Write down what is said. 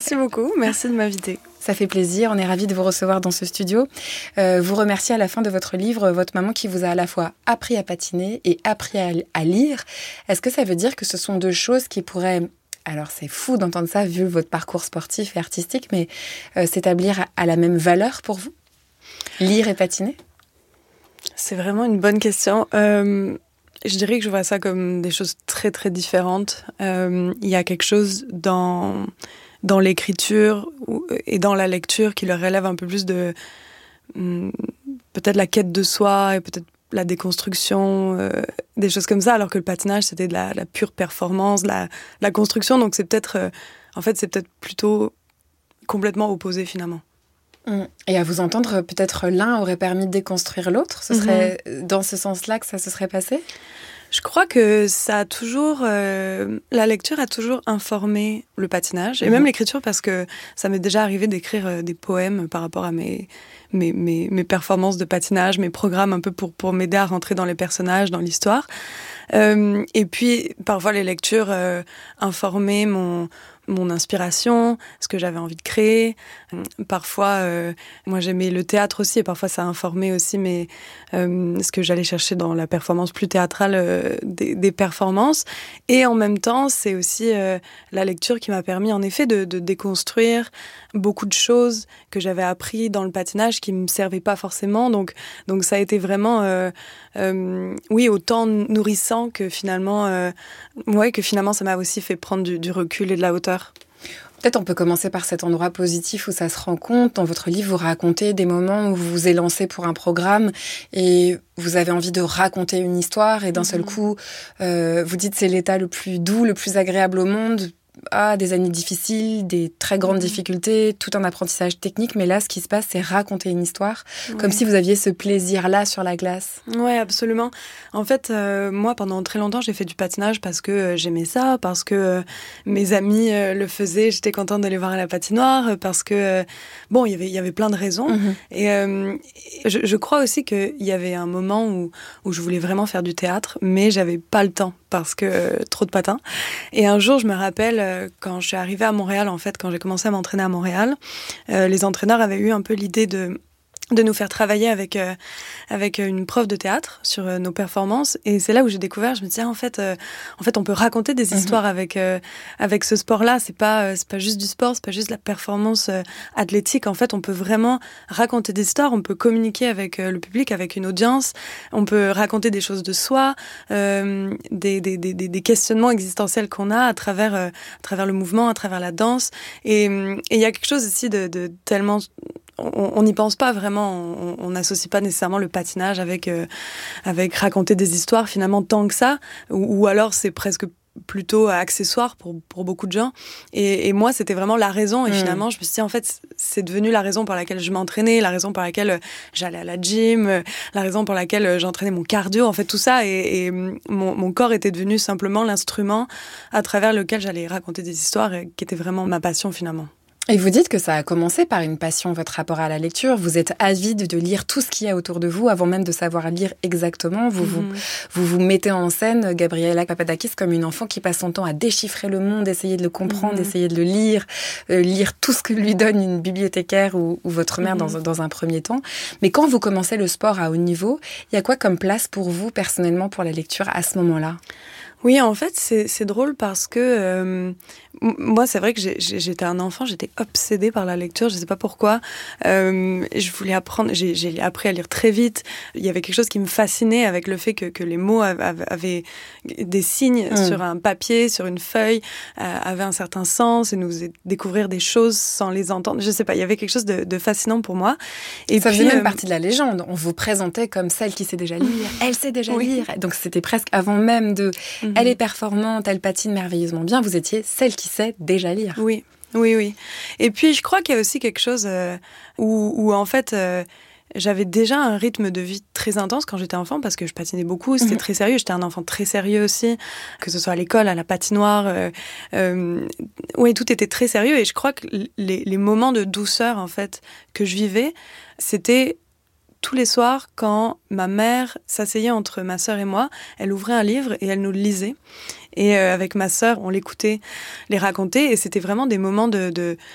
Merci beaucoup, merci de m'inviter. Ça fait plaisir, on est ravis de vous recevoir dans ce studio. Vous remerciez à la fin de votre livre votre maman qui vous a à la fois appris à patiner et appris à lire. Est-ce que ça veut dire que ce sont deux choses qui pourraient, alors c'est fou d'entendre ça vu votre parcours sportif et artistique, mais s'établir à la même valeur pour vous? Lire et patiner? C'est vraiment une bonne question. Je dirais que je vois ça comme des choses très très différentes. Il y a quelque chose dans l'écriture et dans la lecture qui leur relève un peu plus de peut-être la quête de soi et peut-être la déconstruction, des choses comme ça, alors que le patinage, c'était de la pure performance, la construction. Donc c'est peut-être, en fait, c'est peut-être plutôt complètement opposé finalement. Et à vous entendre, peut-être l'un aurait permis de déconstruire l'autre. Ce serait dans ce sens-là que ça se serait passé? Je crois que ça a toujours, la lecture a toujours informé le patinage et même l'écriture, parce que ça m'est déjà arrivé d'écrire des poèmes par rapport à mes performances de patinage, mes programmes un peu pour m'aider à rentrer dans les personnages, dans l'histoire. Et puis parfois les lectures informaient mon inspiration, ce que j'avais envie de créer. Parfois, moi j'aimais le théâtre aussi, et parfois ça informait aussi ce que j'allais chercher dans la performance plus théâtrale des performances. Et en même temps, c'est aussi la lecture qui m'a permis en effet de déconstruire beaucoup de choses que j'avais appris dans le patinage qui me servaient pas forcément. Donc ça a été vraiment, oui, autant nourrissant que finalement ça m'a aussi fait prendre du recul et de la hauteur. Peut-être on peut commencer par cet endroit positif où ça se rend compte. Dans votre livre, vous racontez des moments où vous vous élancez pour un programme et vous avez envie de raconter une histoire et d'un seul coup, vous dites c'est l'état le plus doux, le plus agréable au monde. Des années difficiles, des très grandes difficultés, tout un apprentissage technique, mais là, ce qui se passe, c'est raconter une histoire, comme si vous aviez ce plaisir-là sur la glace. Ouais, absolument. En fait, moi, pendant très longtemps, j'ai fait du patinage parce que j'aimais ça, parce que mes amis le faisaient, j'étais contente de les voir à la patinoire, parce que, il y avait plein de raisons. Et je crois aussi qu'il y avait un moment où je voulais vraiment faire du théâtre, mais j'avais pas le temps, parce que trop de patins. Et un jour, je me rappelle, quand je suis arrivée à Montréal, en fait, quand j'ai commencé à m'entraîner à Montréal, les entraîneurs avaient eu un peu l'idée de nous faire travailler avec une prof de théâtre sur nos performances, et c'est là où j'ai découvert, je me disais en fait on peut raconter des histoires avec ce sport-là. C'est pas juste du sport, c'est pas juste la performance athlétique. En fait, on peut vraiment raconter des histoires, on peut communiquer avec le public, avec une audience, on peut raconter des choses de soi, des questionnements existentiels qu'on a à travers le mouvement, à travers la danse, et il y a quelque chose aussi de tellement... On n'y pense pas vraiment, on n'associe pas nécessairement le patinage avec raconter des histoires finalement tant que ça, ou alors c'est presque plutôt accessoire pour beaucoup de gens. Et moi, c'était vraiment la raison. Et finalement, je me suis dit, en fait, c'est devenu la raison pour laquelle je m'entraînais, la raison pour laquelle j'allais à la gym, la raison pour laquelle j'entraînais mon cardio, en fait, tout ça. Et mon corps était devenu simplement l'instrument à travers lequel j'allais raconter des histoires, qui était vraiment ma passion finalement. Et vous dites que ça a commencé par une passion, votre rapport à la lecture. Vous êtes avide de lire tout ce qu'il y a autour de vous, avant même de savoir lire exactement. Vous mettez en scène Gabriela Papadakis comme une enfant qui passe son temps à déchiffrer le monde, essayer de le comprendre, essayer de le lire, lire tout ce que lui donne une bibliothécaire ou votre mère dans un premier temps. Mais quand vous commencez le sport à haut niveau, il y a quoi comme place pour vous, personnellement, pour la lecture à ce moment-là ? Oui, en fait, c'est drôle parce que moi, c'est vrai que j'étais un enfant, j'étais obsédée par la lecture, je sais pas pourquoi. Je voulais apprendre, j'ai appris à lire très vite. Il y avait quelque chose qui me fascinait avec le fait que les mots avaient des signes sur un papier, sur une feuille, avaient un certain sens et nous faisaient découvrir des choses sans les entendre. Je sais pas, il y avait quelque chose de fascinant pour moi. Et ça puis, faisait même partie de la légende. On vous présentait comme celle qui sait déjà lire. Elle sait déjà lire. Donc c'était presque avant même de... Elle est performante, elle patine merveilleusement bien. Vous étiez celle qui sait déjà lire. Oui. Et puis, je crois qu'il y a aussi quelque chose où en fait, j'avais déjà un rythme de vie très intense quand j'étais enfant, parce que je patinais beaucoup, c'était très sérieux. J'étais un enfant très sérieux aussi, que ce soit à l'école, à la patinoire. Oui, tout était très sérieux. Et je crois que les moments de douceur, en fait, que je vivais, c'était... tous les soirs, quand ma mère s'asseyait entre ma sœur et moi, elle ouvrait un livre et elle nous le lisait. Et avec ma sœur, on l'écoutait les raconter. Et c'était vraiment des moments de